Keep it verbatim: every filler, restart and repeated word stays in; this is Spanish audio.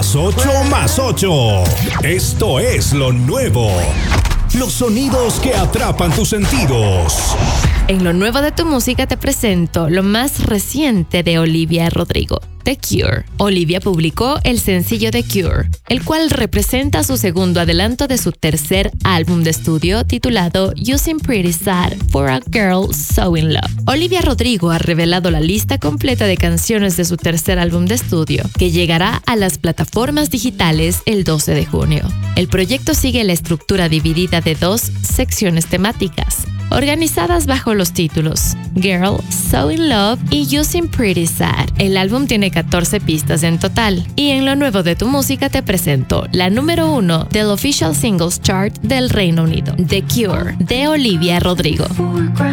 más ocho más ocho. Esto es lo nuevo. Los sonidos que atrapan tus sentidos. En lo nuevo de tu música te presento lo más reciente de Olivia Rodrigo, The Cure. Olivia publicó el sencillo The Cure, el cual representa su segundo adelanto de su tercer álbum de estudio titulado You Seem Pretty Sad for a Girl So In Love. Olivia Rodrigo ha revelado la lista completa de canciones de su tercer álbum de estudio, que llegará a las plataformas digitales el doce de junio. El proyecto sigue la estructura dividida de dos secciones temáticas, organizadas bajo los títulos Girl, So In Love y You Seem Pretty Sad. El álbum tiene catorce pistas en total, y en lo nuevo de tu música te presento la número uno del Official Singles Chart del Reino Unido, The Cure, de Olivia Rodrigo.